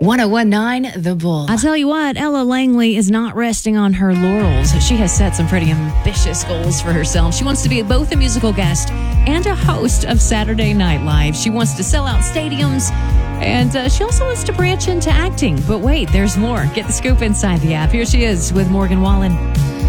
1019 The Bull. I tell you what, Ella Langley is not resting on her laurels. She has set some pretty ambitious goals for herself. She wants to be both a musical guest and a host of Saturday Night Live. She wants to sell out stadiums, and she also wants to branch into acting. But wait, there's more. Get the scoop inside the app. Here she is with Morgan Wallen.